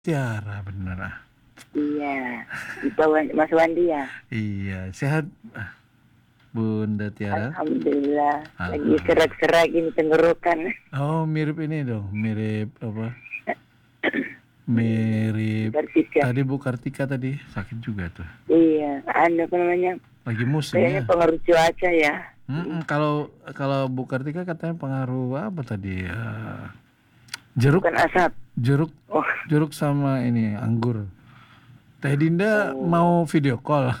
Tiara bener ah. Iya, Mas Wandi ya. Iya, sehat Bunda Tiara. Alhamdulillah. Lagi Alhamdulillah. serak-serak ini tenggorokan. Oh, mirip ini dong, mirip apa? Mirip Kartika. tadi Bu Kartika tadi sakit juga tuh. Iya, apa namanya? Lagi musim Kayaknya ya. pengaruh cuaca ya. Kalau Bu Kartika katanya pengaruh apa tadi? Jeruk, Bukan asap. jeruk, Oh, jeruk sama ini anggur. Teh Dinda oh. mau video call.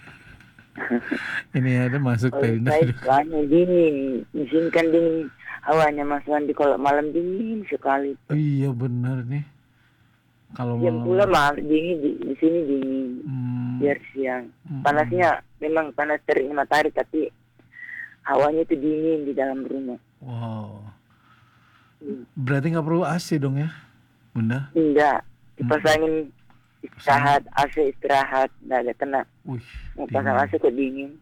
Ini ada masuk Kalau Teh Dinda saya video call. soalnya dingin. Di sini kan dingin. Hawanya Mas Wandi kalau malam dingin sekali. Oh, iya benar nih. Kalau Siang pula malam. malam dingin di sini dingin. Biar siang. Panasnya memang panas terik matahari tapi hawanya itu dingin di dalam rumah. Wow. Berarti nggak perlu AC dong ya, Bunda? Enggak, dipasangin istirahat, AC istirahat, nggak ada kena. Wih, Mau pasang AC kok dingin.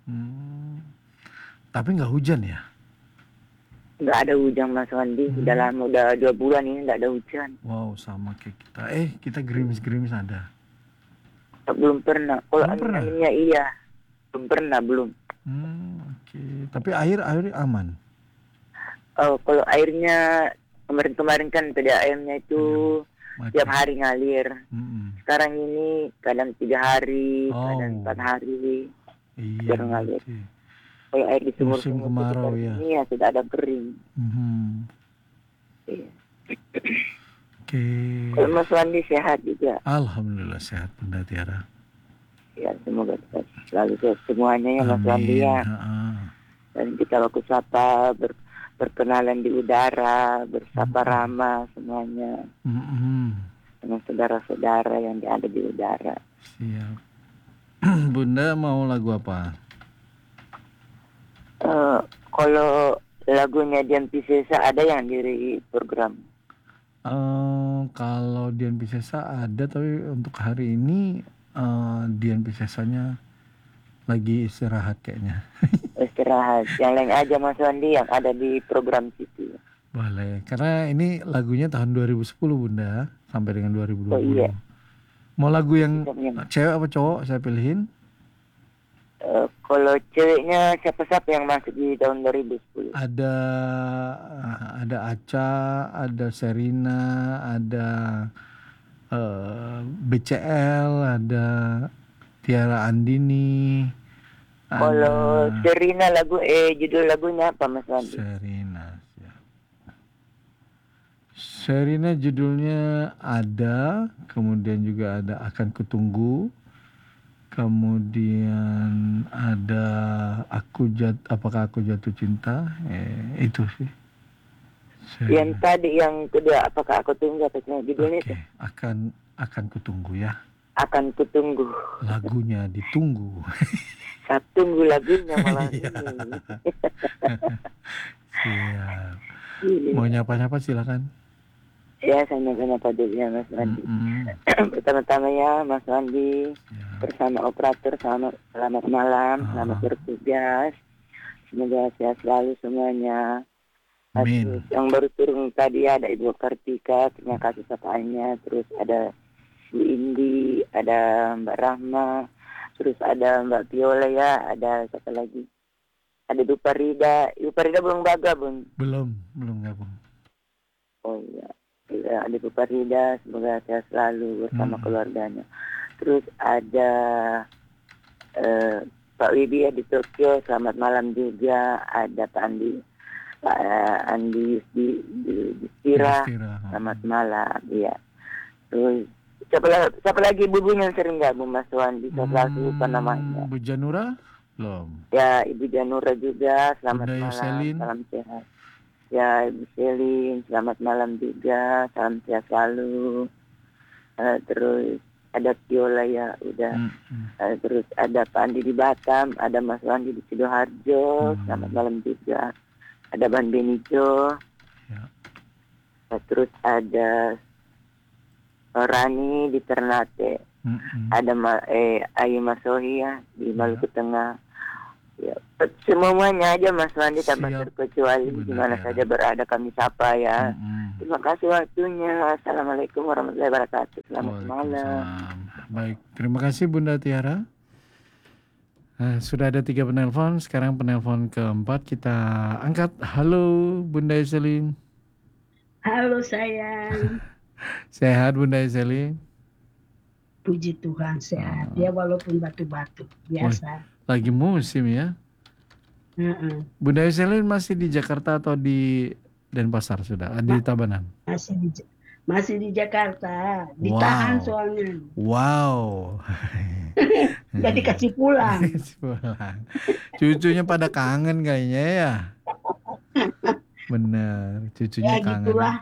Tapi nggak hujan ya? Nggak ada hujan Mas Wandi, udah lama, udah 2 bulan ini nggak ada hujan. Wow, sama kayak kita. Kita gerimis-gerimis ada. Belum pernah. Kalau anginnya iya, belum. Oke. Tapi air aman. Oh, kalau airnya kemarin kan PDAM-nya itu tiap hari ngalir. Sekarang ini kadang 3 hari, kadang 4 hari. Iya. Ngalir. Kalau air di musim kemarau ya. Ini ya tidak ada kering. Iya. Oke. Kalau Mas Wandi sehat juga. Alhamdulillah sehat Bunda Tiara. Ya semoga selalu sehat semuanya ya Mas Wandi ya. Dan kita waktu sapa berkenalan di udara, bersapa ramah semuanya. Dengan saudara-saudara yang ada di udara. Siap. Bunda mau lagu apa? Kalau lagunya Dian Piscesa ada yang di program? Kalau Dian Piscesa ada, tapi untuk hari ini Dian Piscesanya lagi istirahat kayaknya. Istirahat. Yang lain aja Mas Wandi yang ada di program situ. Boleh, karena ini lagunya tahun 2010 Bunda, sampai dengan 2020. Oh iya. Mau lagu yang cewek apa cowok saya pilihin? Kalau ceweknya siapa yang masuk di tahun 2010? Ada Acha, ada Serina, ada BCL, ada Tiara Andini. Kalau Serina judul lagunya apa Mas Wandi? Serina judulnya ada, kemudian juga ada Akan Kutunggu, kemudian ada Apakah Aku Jatuh Cinta, itu sih. Yang tadi yang kedua Apakah Aku Tunggu judulnya itu? Akan Kutunggu ya. Akan Kutunggu. Lagunya ditunggu. Saya tunggu lagunya malam ini. Siap. Mau nyapa-nyapa silakan. Ya, saya nyapa dulu ya Mas Wandi. Pertama-tama ya Mas Wandi bersama operator selamat malam, selamat bertugas. Semoga sehat selalu semuanya. Amin. Yang baru turun tadi ada Ibu Kartika, terima kasih sapaannya. Terus ada Bu Indi, ada Mbak Rahma, terus ada Mbak Viola ya, ada siapa lagi? Ada Ibu Farida. Ibu Farida belum gabung? Belum gabung. Oh iya. Ada Ibu Farida, semoga sehat selalu bersama keluarganya. Terus ada Pak Wibi di Tokyo, selamat malam juga. Ada Pak Andi di Stira, selamat malam. Iya. Terus siapa lagi bubunya yang sering gabung Mas Wandi? Saya lupa namanya. Bu Janura? Belum. Ya, Ibu Janura juga, selamat Bunda malam, Yoselin. salam sehat. Ya, Ibu Selin, selamat malam juga, salam sehat selalu. Terus ada Viola ya, udah. Terus ada Pak Andi di Batam, ada Mas Wandi di Sidoarjo, selamat malam juga. Ada Bang Benijo. Ya. Terus ada Rani di Ternate. Ada Ayu Masohi ya, di Maluku Tengah. Ya, semuanya aja Mas Wandi tanpa terkecuali di mana saja berada kami sapa ya. Terima kasih waktunya. Assalamualaikum warahmatullahi wabarakatuh. Selamat malam. Waalaikumsalam. Baik, terima kasih Bunda Tiara. Sudah ada 3 penelpon, sekarang penelpon keempat kita angkat. Halo Bunda Eselin. Halo sayang. Sehat Bunda Eselin? Puji Tuhan sehat. Ya walaupun batu-batu biasa. Lagi musim ya. Bunda Eselin masih di Jakarta atau di Denpasar sudah? Di Tabanan? Masih di Jakarta. Ditahan soalnya. Wow. Udah dikasih pulang. Cucunya pada kangen kayaknya ya. Bener, cucunya ya, kangen. Gitulah.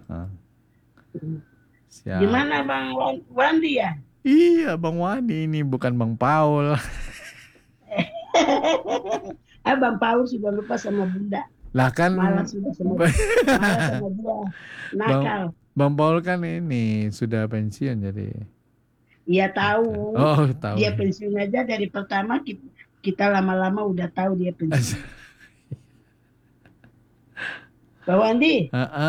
Gimana Bang Wandi ya? Iya Bang Wandi ini bukan Bang Paul. Bang Paul sudah lupa sama Bunda. Lah kan malah sudah sama dia. Nakal. Bang Paul kan ini sudah pensiun jadi. Iya tahu. Oh, tahu. Dia pensiun aja dari pertama kita lama-lama udah tahu dia pensiun. Bang Wandi.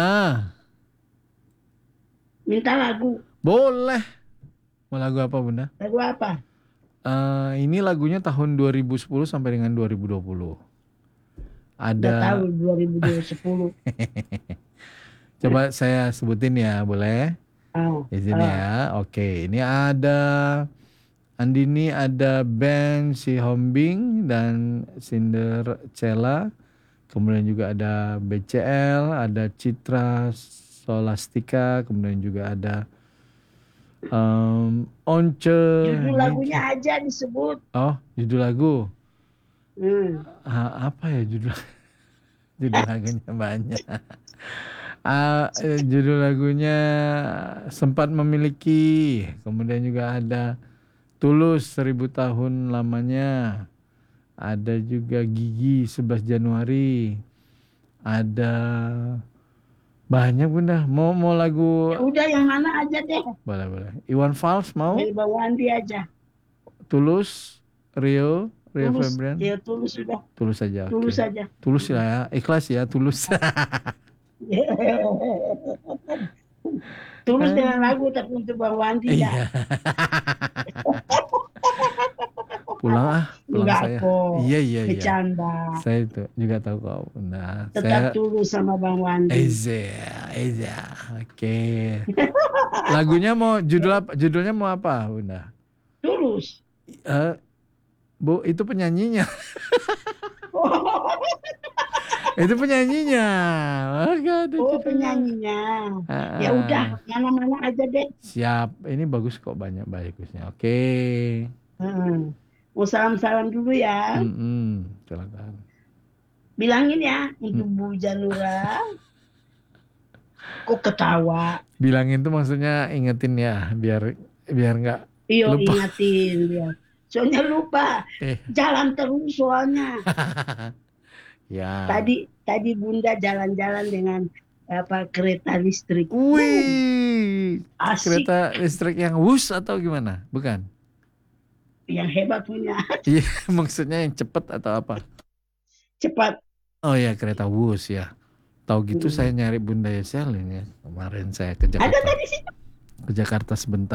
Minta lagu. Boleh. Mau lagu apa Bunda? Lagu apa? Ini lagunya tahun 2010 sampai dengan 2020. Udah tahu 2010. Coba saya sebutin ya, boleh? Izin ya. Oke, ini ada Andini, ada Ben Sihombing dan Cinderella. Kemudian juga ada BCL, ada Citra Solastika, kemudian juga ada Once. Judul lagunya aja disebut. Oh, judul lagu. Apa ya judul lagunya banyak. Judul lagunya Sempat Memiliki. Kemudian juga ada Tulus 1000 tahun lamanya. Ada juga Gigi 11 Januari. Ada banyak Bunda. Mau lagu? Ya udah yang mana aja deh. Boleh. Iwan Fals mau? Dari Bang Wandi aja. Tulus, Rio Febrian. Ya Tulus sudah. Tulus saja. Tulus saja. Tulus ya, ikhlas ya, Tulus. Tulus dengan lagu tapi untuk Bang Wandi ya. pulang saya. Iya. Bercanda. Saya itu juga tahu kok Bunda. Tetap Tulus sama Bang Wandi. Eza. Oke. Lagunya judulnya mau apa Bunda? Tulus. Bu, itu penyanyinya. Itu penyanyinya. Penyanyinya. Ya udah, mana-mana aja deh. Siap. Ini bagus kok, banyak bagusnya. Oke. Mau salam-salam dulu ya. Silakan. Bilangin ya untuk Bu Janura. Kok ketawa? Bilangin tuh maksudnya ingetin ya, biar nggak lupa. Ingetin biar. Soalnya lupa. Jalan terus soalnya. Ya. Tadi Bunda jalan-jalan dengan kereta listrik. Wih. Asik. Kereta listrik yang wus atau gimana? Bukan. Yang hebat punya. Iya, maksudnya yang cepat atau apa? Cepat. Oh ya, kereta wus ya. Tahu gitu saya nyari Bunda Eselin ya. Kemarin saya ke Jakarta. Ada tadi sih. Ke Jakarta sebentar.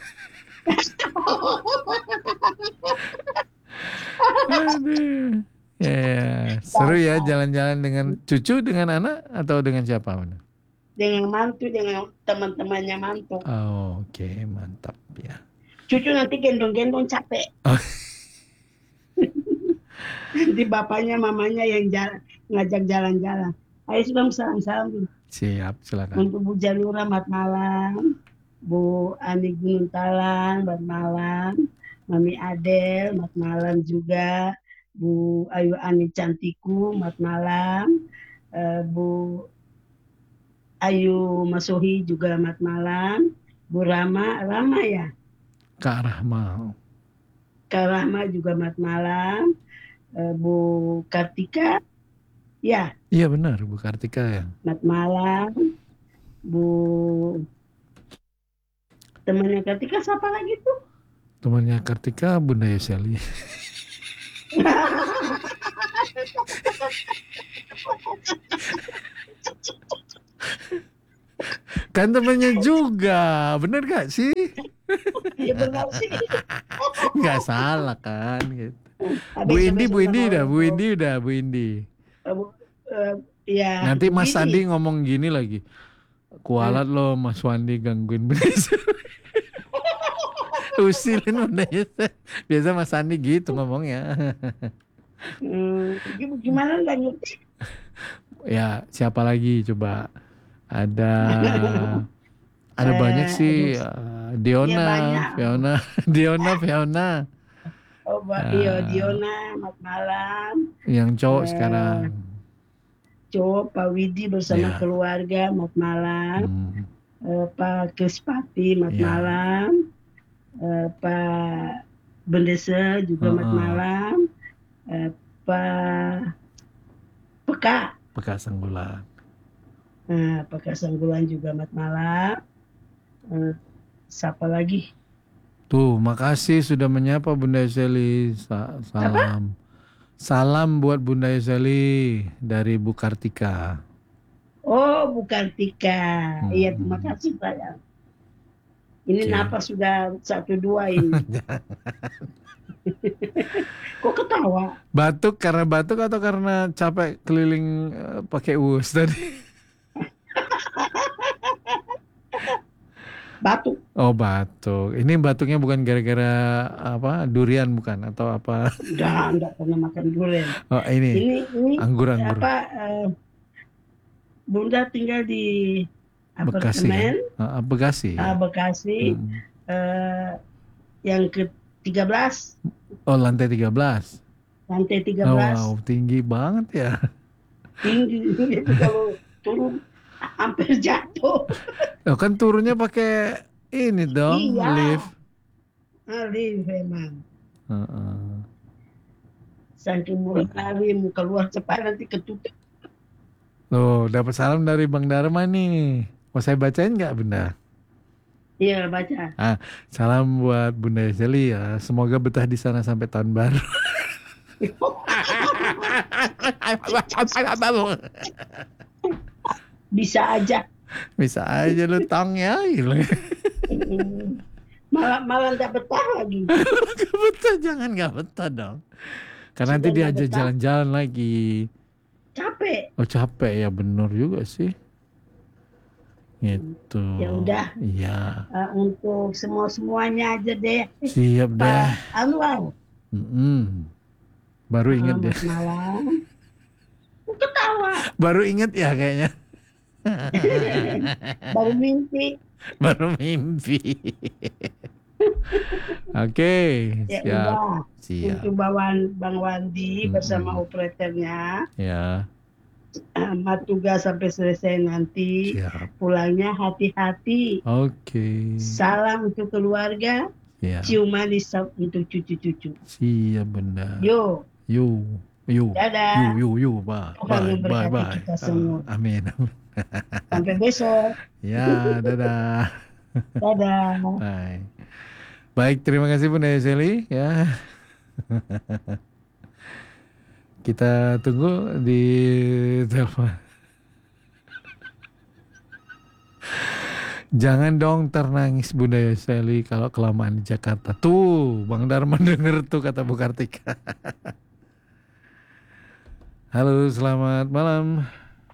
Aduh. Ya, seru ya jalan-jalan dengan cucu, dengan anak atau dengan siapa? Dengan mantu, dengan teman-temannya mantu. Oh, oke, mantap ya. Cucu nanti gendong-gendong capek. Oh. Nanti bapaknya, mamanya yang ngajak jalan-jalan. Ayo sebelum salam-salam dulu. Siap, silakan. Untuk Bu Janura, selamat malam. Bu Ani Gunung Talang, selamat malam. Mami Adel, selamat malam juga. Bu Ayu Ani Cantiku, selamat malam. Bu Ayu Masuhi juga selamat malam. Bu Rama ya? Kak Rahma juga selamat malam. Bu Kartika, ya? Iya benar, Bu Kartika ya. Selamat malam. Bu temannya Kartika siapa lagi tuh? Temannya Kartika Bunda Yeseli. Kan temennya juga, bener gak sih? Ya benar sih. Nggak salah kan gitu. Bu Indi, Besok-besok sama Bu Indi udah, Bu Indi. ya Nanti Mas begini. Sandi ngomong gini lagi. Kualat lo Mas Wandi gangguin Bunda. Usilin Bunda. Biasa Mas Sandi gitu ngomongnya. Gimana nggak ngerti? Ya siapa lagi coba? Ada banyak sih. Ya Diona, banyak. Fiona, Fiona. Oh, iya Diona, selamat malam. Yang cowok sekarang. Cowok Pak Widi bersama Ya. keluarga, selamat malam. Pak Krispati, selamat Ya. malam. Pak Bendesa juga selamat malam. Pak Peka Sanggulan. Peka Sanggulan juga selamat malam. Siapa lagi? Tuh, makasih sudah menyapa Bunda Seli. Salam. Salam buat Bunda Seli dari Bu Kartika. Oh, Bu Kartika. Iya, terima kasih sayang. Ini napas sudah 1-2 ini. Kok ketawa? Batuk karena batuk atau karena capek keliling pakai us tadi? Batuk. Oh, batuk. Ini batuknya bukan gara-gara apa? Durian bukan atau apa? Enggak pernah makan durian. Oh, ini anggur. Bunda tinggal di Bekasi. apartemen. Bekasi. Bekasi. Yang ke-13. Oh, lantai 13. Lantai 13. Wow, tinggi banget ya. Tinggi. Kalau turun hampir jatuh. Oh, kan turunnya pakai ini dong, lift. Lift memang. Saking mulai lari mau keluar cepat nanti ketutup. Loh, dapat salam dari Bang Dharma nih. Mau saya bacain nggak, Bunda? Iya, baca. Salam buat Bunda Seli ya. Semoga betah di sana sampai tahun baru. Bisa aja lu tong ya. Malah nggak betah lagi. Gak betah, jangan gak betah dong. Karena nanti diajak jalan-jalan lagi. Capek. Oh, capek ya, bener juga sih. Gitu. Ya udah. Iya. Untuk semuanya aja deh. Siap deh. Pak Anwar. Baru ingat deh. Malam. Ketawa. Baru ingat ya kayaknya. Baru mimpi. Oke, ya siap. Udah. Siap. Untuk Bang Wandi bersama operatornya. Ya. Tugas sampai selesai nanti. Siap. Pulangnya hati-hati. Oke. Salam untuk keluarga. Ya. Cium manis untuk cucu-cucu. Siap, Bunda. Yo. Dadah. Yo. Bye. Kita semua. Amin. Sampai besok. Ya, dadah. Dadah. Bye. Baik, terima kasih Bunda Seli ya. Kita tunggu di telepon. Jangan dong ternangis Bunda Seli kalau kelamaan di Jakarta. Tuh, Bang Dharma denger tuh kata Bu Kartika. Halo, selamat malam.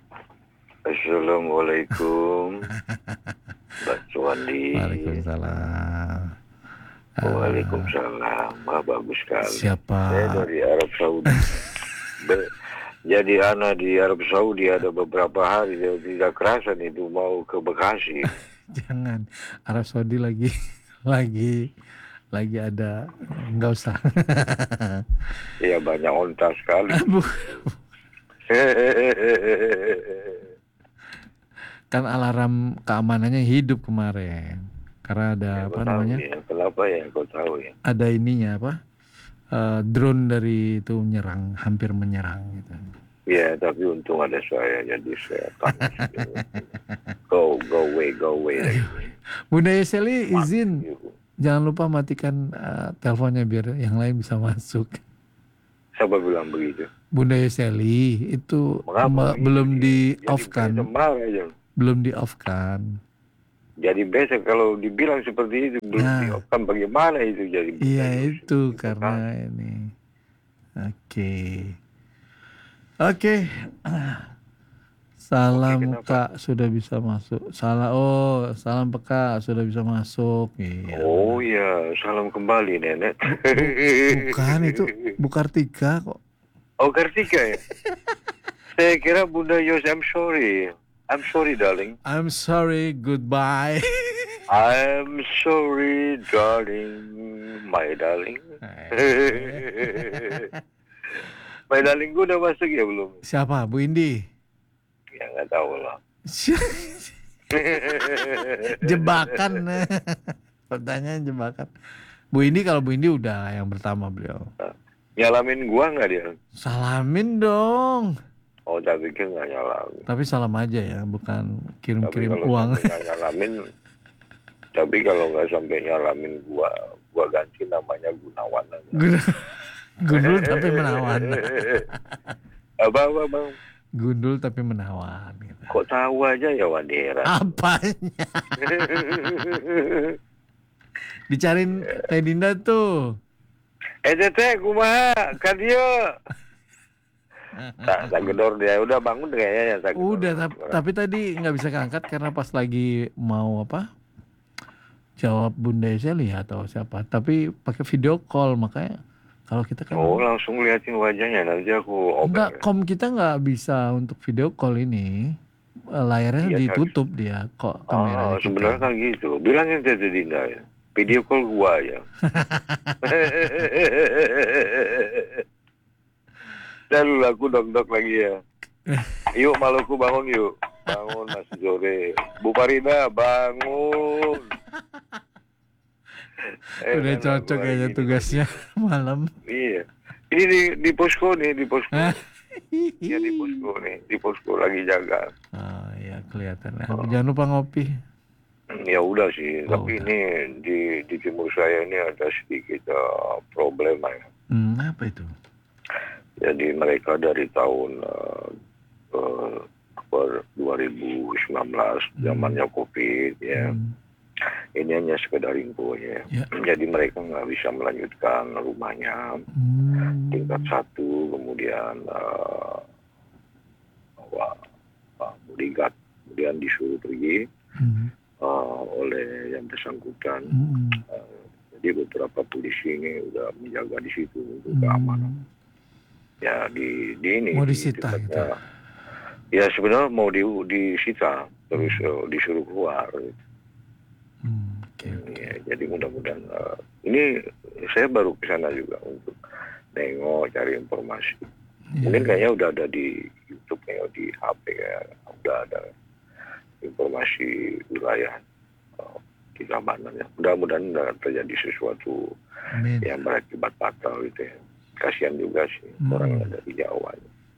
Assalamualaikum. Pak Suwandi. Waalaikumsalam. Waalaikumsalam. Bagus sekali. Siapa? Saya dari Arab Saudi. Jadi anak di Arab Saudi ada beberapa hari tidak kerasan itu mau ke Bekasi. Jangan, Arab Saudi lagi ada, nggak usah. Ya banyak onta sekali. Kan alarm keamanannya hidup kemarin karena ada ya, apa namanya? Ya. Kenapa ya? Kau tahu ya? Ada ininya apa? Drone dari itu hampir menyerang gitu. Ya, tapi untung ada saya, jadi saya go away. Bunda Seli izin, jangan lupa matikan teleponnya biar yang lain bisa masuk. Siapa bilang begitu? Bunda Seli itu belum di off kan? Belum di off kan? Jadi besok kalau dibilang seperti itu belum di-off-kan bagaimana itu jadi? Iya itu karena ini. Oke. Salam Kak sudah bisa masuk. Salam Peka sudah bisa masuk. Iya. Oh iya, salam kembali nenek. Bukan itu, Bukartika kok. Oh Kartika ya? Saya kira Bunda Yos, I'm sorry. I'm sorry darling. I'm sorry, goodbye. I'm sorry darling, my darling. My darling gue udah masuk ya belum? Siapa? Bu Indi? Ya nggak tahu lah. Jebakan. Pertanyaan jebakan. Bu Indi, kalau Bu Indi udah yang pertama beliau. Nyalamin gua nggak dia? Salamin dong. Oh, tapi kan nggak nyalamin. Tapi salam aja ya, bukan kirim-kirim uang. Nyalamin. Tapi kalau nggak sampai nyalamin gua ganti namanya Gunawan aja. Gundul tapi menawan. Apa bang? Gundul tapi menawan. Gitu. Kok tahu aja ya Wadera? Apanya? Dicariin Teh Dinda tuh. Tete kumaha kadio. Tak gedor dia udah bangun kayaknya ya. Udah tapi tadi nggak bisa keangkat karena pas lagi mau jawab Bunda Sally atau siapa. Tapi pakai video call makanya kalau kita kan. Oh langsung liatin wajahnya nanti aku. Enggak, kita nggak bisa untuk video call ini. Layarnya ditutup dia kok kameranya. Sebenarnya kan gitu. Bilangin Tete Dinda ya. Video call gua ya. Dan aku dok lagi ya. Yuk Maluku bangun yuk. Bangun masih sore. Bu Farida bangun. Udah cocok kayaknya tugasnya malam. Iya. Ini di posko nih, di posko. Iya di posko nih, di posko lagi jaga. Oh iya kelihatan. Jangan lupa ngopi. Ya udah sih, tapi udah. Ini di timur saya ini ada sedikit problema ya. Apa itu? Jadi mereka dari tahun 2019 zamannya COVID ya. Ini hanya sekedar info ya. Jadi mereka nggak bisa melanjutkan rumahnya tingkat 1, kemudian bodyguard kemudian disuruh pergi oleh yang bersangkutan. Jadi beberapa polisi ini udah menjaga di situ untuk keamanan. Ya di ini. Mau disita gitu. Ya sebenarnya mau disita terus disuruh keluar. Okay. Ya, jadi mudah-mudahan ini saya baru ke sana juga untuk nengok cari informasi. Mungkin kayaknya udah ada di YouTube ya, di HP ya, udah ada informasi wilayah di keamanan ya. Mudah-mudahan tidak terjadi sesuatu yang berakibat fatal gitu ya. Kasihan juga sih orang yang dari Jawa.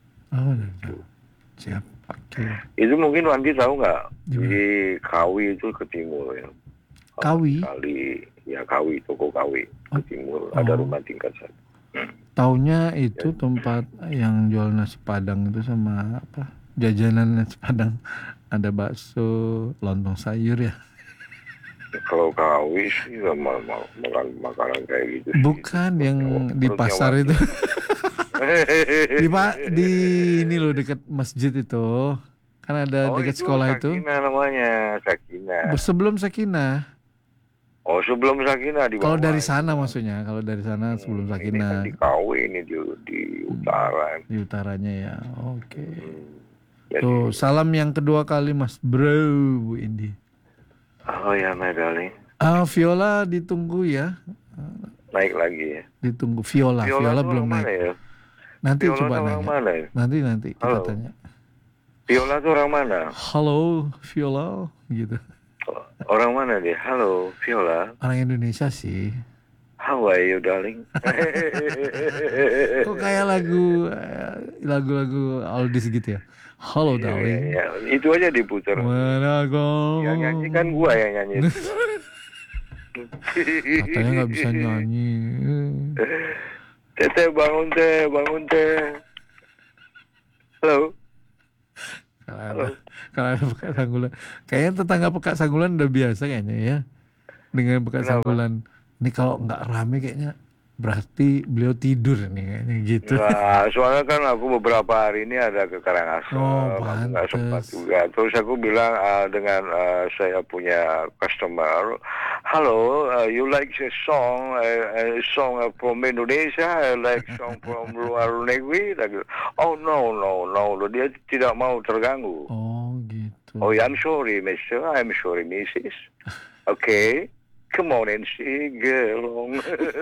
Siap. Okay. Itu mungkin Wandi tahu nggak di Kawi itu ke timur ya. Kawi? Kawi, toko Kawi ke timur ada rumah tingkat 1. Taunya itu tempat yang jual nasi Padang itu sama jajanan nasi Padang. Ada bakso, lontong sayur ya. Kalau Kawi sih sama makanan kayak gitu. Bukan yang di pasar itu. di ini loh dekat masjid itu. Kan ada dekat sekolah itu. Sakinah namanya, Sakinah. Sebelum Sakinah. Oh, sebelum Sakinah di bawah. Kalau dari sana maksudnya, kalau dari sana sebelum Sakinah. Ini di Kawi, ini di utara. Di utaranya ya. Oke. Tuh, salam yang kedua kali Mas Bro, Bu Indi. Oh ya, my darling. Viola ditunggu ya. Naik lagi ya. Ditunggu Viola belum naik. Ya? Nanti Viola coba nanya. Mana ya? Nanti kita tanya. Viola tuh orang mana? Halo Viola gitu. Orang mana dia? Halo Viola. Orang Indonesia sih. How are you darling? Kok kayak lagu-lagu oldies gitu ya. Halo darling. Ya, itu aja diputar. Yang nyanyi kan gua yang nyanyi. Katanya nggak bisa nyanyi. Tete bangun teh. Halo. Kalau ada Peka Sanggulan. Kayaknya tetangga Peka Sanggulan udah biasa kayaknya ya. Dengan Peka Kenapa? Sanggulan. Ini kalau nggak rame kayaknya berarti beliau tidur nih kayaknya gitu. Nah, soalnya kan aku beberapa hari ini ada ke Karangasem, Oh, aku nggak sempat pantes. juga. Terus aku bilang dengan saya punya customer, halo, you like a song from Indonesia, like song from luar negeri? Oh no, dia tidak mau terganggu. Oh gitu. Oh, I'm sorry, Mister, I'm sorry, Mrs. Okay. Come on and sing along.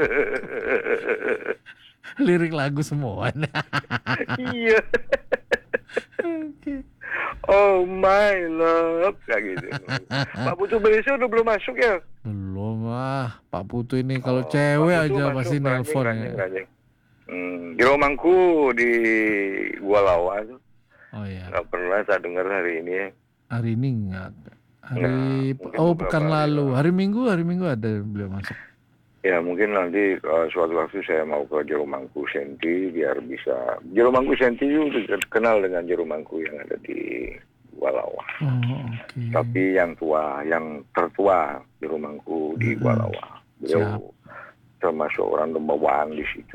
Lirik lagu semua. Iya. Oke. Oh my love, kayak gitu. Pak Putu Berisha udah belum masuk ya? Belum ah. Pak Putu ini kalau Pak cewek Putu aja masuk, pasti nelpon ya. ranjing. Di rumahku di Gua Lawa tuh. Oh iya. Nggak pernah tak dengar hari ini ya. Hari ini enggak. Mungkin Pekan beberapa hari lalu. lah. Hari Minggu ada beliau masuk. Ya mungkin nanti suatu waktu saya mau ke Jerumangku Senti biar bisa. Jerumangku Senti juga terkenal dengan jerumangku yang ada di Gua Lawa. Oh oke. Tapi yang tertua jerumangku di Gua Lawa. Beliau termasuk orang number one di situ.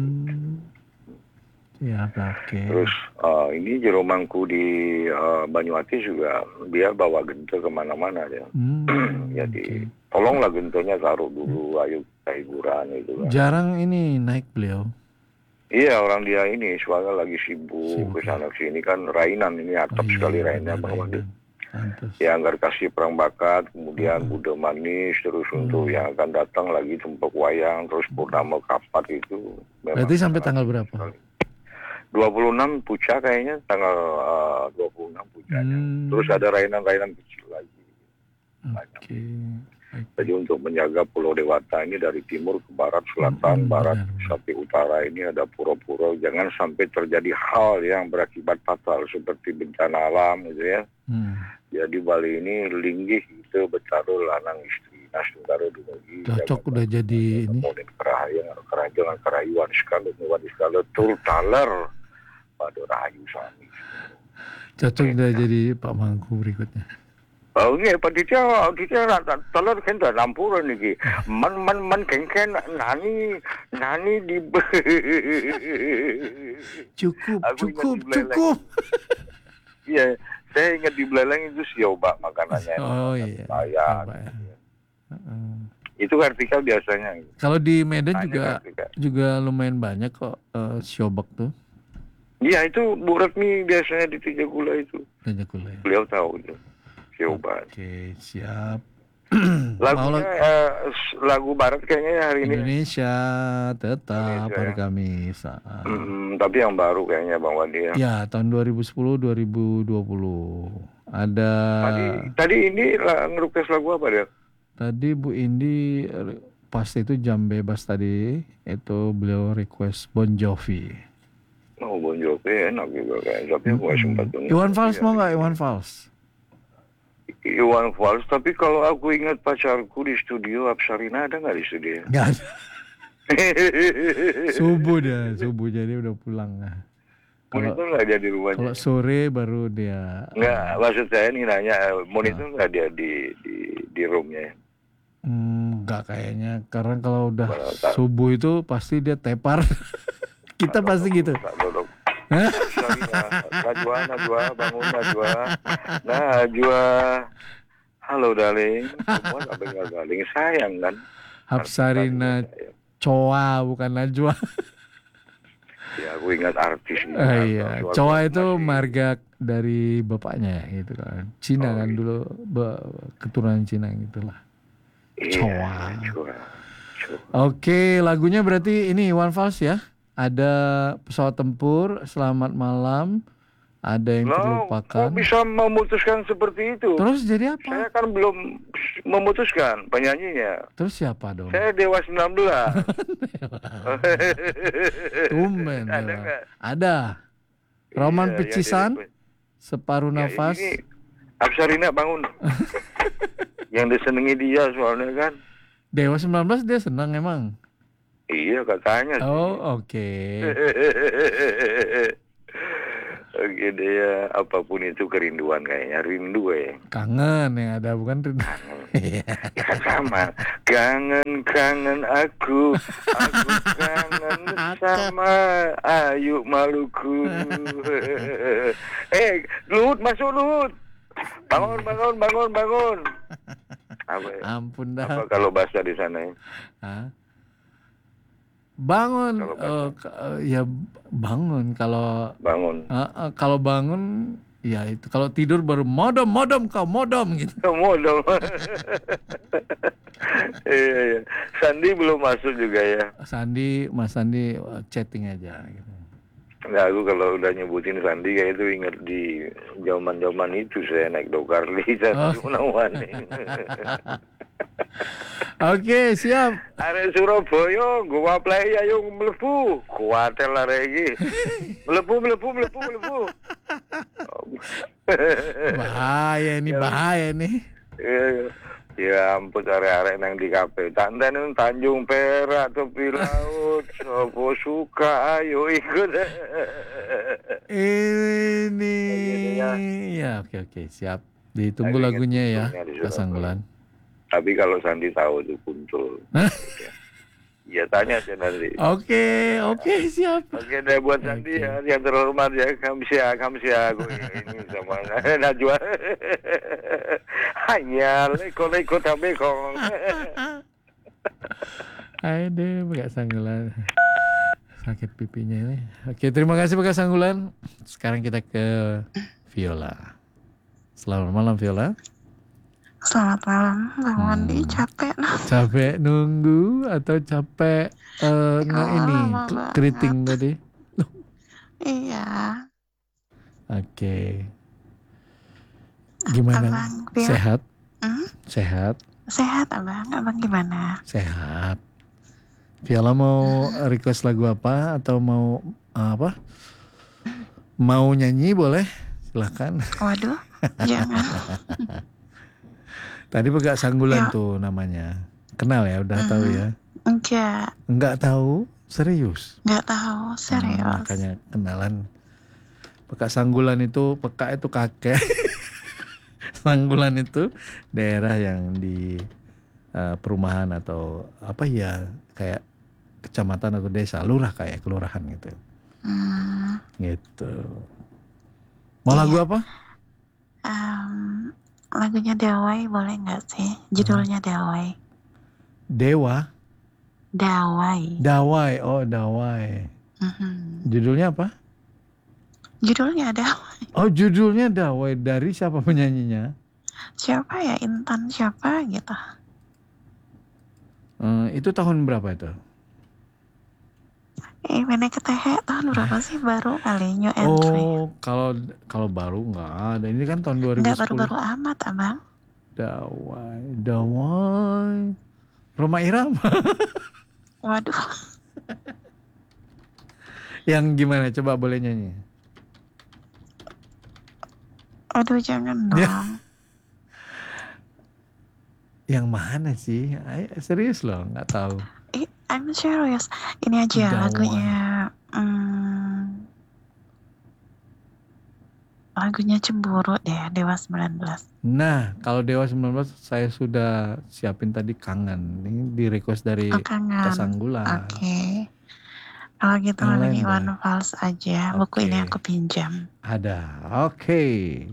Ya oke. Terus ini jerumangku di Banyuwangi juga dia bawa gento kemana-mana ya. Jadi tolonglah gentonya taruh dulu, ayo kita hiburan gitu kan. Jarang ini naik beliau. Iya orang dia ini soalnya lagi sibuk ke sana sini kan Rainan ini atap sekali Rainan Bang Wandi. Ya anggar kasih perang bakat, kemudian Buddha Manis, terus untuk yang akan datang lagi Tumpek Wayang, terus Purnama Kapat itu. Berarti sampai tanggal berapa? Sekali. 26 Puncak kayaknya, tanggal 26 Puncaknya. Terus ada Rainan-Rainan kecil lagi. Oke. Jadi untuk menjaga Pulau Dewata ini dari timur ke barat, selatan, barat sampai utara ini ada pura-pura. Jangan sampai terjadi hal yang berakibat fatal seperti bencana alam gitu ya. Jadi Bali ini linggih gitu, betaru lanang istri. Nasdaro dumugi. Cocok udah jadi ini. Kemudian kerajaan kerayuan sekali, tur taler pada rahayu sami. Cocok udah jadi Pak Mangku berikutnya. Oh iya, Pak Ditya taler kan dah lampuran niki. Man kengken nani di. Cukup. Iya, saya ingat di Beleleng itu siobak makanannya. Oh iya. Itu vertikal biasanya. Kalau di Medan juga lumayan banyak kok siobak tuh. Iya itu Bu Retmi biasanya di Tijagula itu. Tijagula. Ya. Beliau tahu itu siobak. Oke siap. Lagunya lagu Barat kayaknya hari ini. Indonesia tetap hari Kamis. Tapi yang baru kayaknya Bang Wandi ya. Ya tahun 2010-2020 ada. Tadi ini ngerukes lagu apa dia? Tadi Bu Indi pas itu jam bebas tadi itu beliau request Bon Jovi. Oh Bon Jovi enak juga kayaknya. Tapi aku gak sempat dengar. Iwan Fals mau nggak Iwan Fals? Iwan Fals. Tapi kalau aku ingat pacarku di studio Apsarina ada nggak di studio? Nggak ada. Subuh jadi udah pulang. Monitor nggak dia di rumahnya? Kalau sore baru dia. Nggak, maksud saya nih nanya monitor nggak dia di roomnya? Nggak kayaknya, karena kalau udah subuh itu pasti dia tepar. Kita pasti gitu. Najwa, bangun Najwa. Halo darling. Semua nggak dengar darling, sayang kan? Hapsarina Choa bukan Najwa. Ya, aku ingat artis. Iya, Choa itu marga dari bapaknya gitu kan. Cina kan dulu keturunan Cina gitulah. Choa. Oke, lagunya berarti ini Iwan Fals ya. Ada Pesawat Tempur, Selamat Malam, ada yang terlupakan. Kok bisa memutuskan seperti itu? Terus jadi apa? Saya kan belum memutuskan penyanyinya. Terus siapa dong? Saya Dewa 19. Tumben. Ada. Roman Pecisan, Separuh Nafas. Apsarina bangun. Yang disenangi dia soalnya kan. Dewa 19 dia senang emang. Iya katanya sih. Oh oke. Oke deh ya, apapun itu kerinduan kayaknya, rindu ya. Kangen yang ada, bukan rindu. Ya kan sama, kangen aku kangen sama Ayu Maluku. Lut, masuk Lut. Bangun. Apa ya? Ampun dah. Apa kalau bahasa di sana ya? Hah? Bangun, ya bangun kalau Bangun. kalau bangun ya itu, kalau tidur baru modom gitu. Modal. Iya. Sandi belum masuk juga ya. Mas Sandi chatting aja gitu. Nah, aku kalau udah nyebutin Sandi kayak itu ingat di zaman itu saya naik Dokarli Sandi Munawani. Oke, siap. Arek Surabaya, gua play ayo mlebu. Kuatel arek iki. Mlebu. Bahaya nih. Ya ampun, arek-arek nang di kafe. Tanten Tanjung Perak tepi laut. Sopo suka ayo ikut. Ini ya, oke, siap. Ditunggu lagunya ya, Pak Sanggulan. Tapi kalau Sandi tahu itu Kuntul. Ya tanya aja nanti. Oke, siap. Oke deh buat Sandi ya, yang terhormat ya, kamsia aku ini sama Najwa. Hanya leko tabekong. Ayo deh, Pak Sanggulan. Sakit pipinya ini. Oke, terima kasih Pak Sanggulan. Sekarang kita ke Viola. Selamat malam Viola. Selamat malam, Bang Wandi. Capek nunggu atau capek keriting tadi? Iya. Oke. Gimana? Abang, sehat? Sehat, Abang. Abang gimana? Sehat. Viola mau request lagu apa atau mau apa? Mau nyanyi boleh? Silakan. Waduh, jangan. Tadi Pak Sanggulan tuh namanya. Kenal ya, udah tahu ya? Enggak tahu? Serius? Enggak tahu, serius. Makanya kenalan. Pak Sanggulan itu, Peka itu kakek. Sanggulan itu daerah yang di perumahan atau apa ya, kayak kecamatan atau desa, lurah kayak kelurahan gitu. Gitu. Mau lagu apa? Lagunya Dawai boleh nggak sih? Judulnya Dawai. Dewa? Dawai. Oh Dawai. Judulnya apa? Judulnya Dawai. Oh judulnya Dawai. Dari siapa penyanyinya? Siapa ya? Intan siapa gitu. Itu tahun berapa itu? Mana ketehe tahun berapa sih, baru kali new entry. Oh, kalau baru nggak ada. Ini kan tahun 2010. Nggak baru-baru amat, Abang. Dawai. Roma Irama. Waduh. Yang gimana? Coba boleh nyanyi. Aduh, jangan dong. Yang mana sih? Serius loh, nggak tahu. I'm serious. Ini aja Dawai. Lagunya Cemburu deh, Dewa 19. Nah, kalau Dewa 19 saya sudah siapin tadi Kangen. Ini di request dari Pak Sanggulan. Oke. Kalau gitu lagunya Iwan Fals aja. Buku ini aku pinjam. Ada. Oke.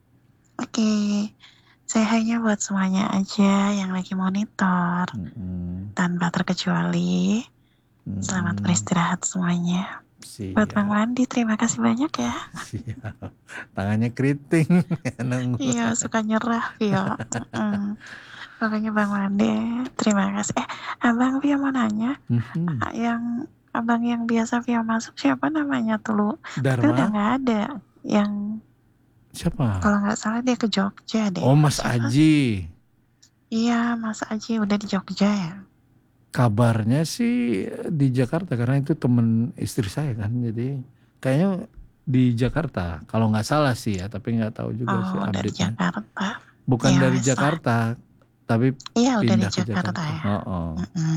Saya hanya buat semuanya aja yang lagi monitor. Tanpa terkecuali. Selamat beristirahat semuanya. Siap. Buat Bang Wandi, terima kasih banyak ya. Siap. Tangannya keriting. Iya, suka nyerah Vio. Makanya Bang Wandi, terima kasih. Abang Vio mau nanya, yang abang yang biasa Vio masuk siapa namanya tuh? Tapi udah nggak ada. Yang siapa? Kalau nggak salah dia ke Jogja deh. Oh, Mas Aji. Iya, Mas Aji udah di Jogja ya. Kabarnya sih di Jakarta karena itu temen istri saya kan, jadi kayaknya di Jakarta kalau nggak salah sih ya, tapi nggak tahu juga sih update-nya. Dari Jakarta. Bukan dari Jakarta, tapi iya udah di pindah ke Jakarta ya.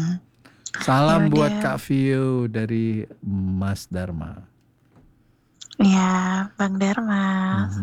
Salam buat Kak Vio dari Mas Dharma. Ya, Bang Darmas.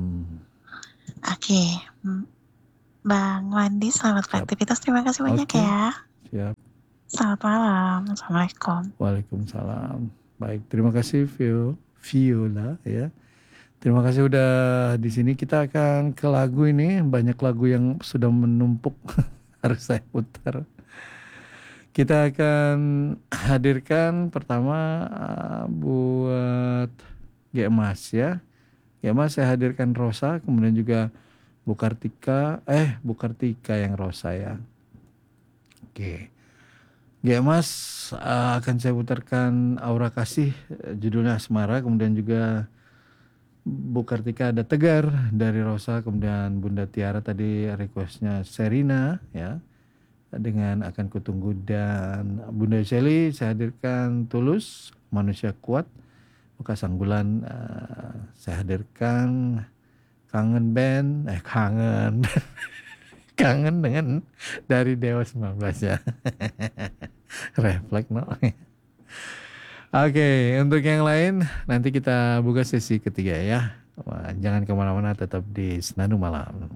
Oke, Bang Wandi, selamat beraktivitas. Terima kasih banyak ya. Siap. Selamat malam. Assalamualaikum. Waalaikumsalam. Baik, terima kasih Viola ya. Terima kasih udah di sini. Kita akan ke lagu ini. Banyak lagu yang sudah menumpuk harus saya putar. Kita akan hadirkan pertama buat Gemas ya. Gemas saya hadirkan Rosa, kemudian juga Bu Kartika yang Rosa ya. Oke. Gemas akan saya putarkan Aura Kasih, judulnya Asmara, kemudian juga Bu Kartika ada Tegar dari Rosa, kemudian Bunda Tiara tadi requestnya Serina ya dengan Akan Kutunggu, dan Bunda Shelly saya hadirkan Tulus Manusia Kuat. Bekas Sang Bulan saya hadirkan Kangen Band kangen dengan dari Dewa 19 ya. Refleks no. Oke, untuk yang lain nanti kita buka sesi ketiga ya. Jangan kemana-mana, tetap di Senandung Malam.